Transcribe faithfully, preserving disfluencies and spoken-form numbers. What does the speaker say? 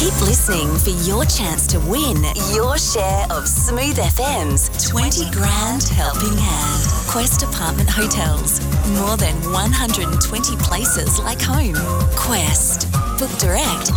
Keep listening for your chance to win your share of Smooth F M's twenty grand helping hand. Quest Apartment Hotels. More than one hundred twenty places like home. Quest. Book direct